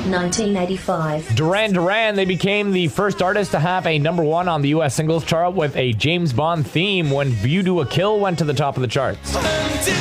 1985. Duran Duran, they became the first artist to have a #1 on the U.S. singles chart with a James Bond theme when View to a Kill went to the top of the charts.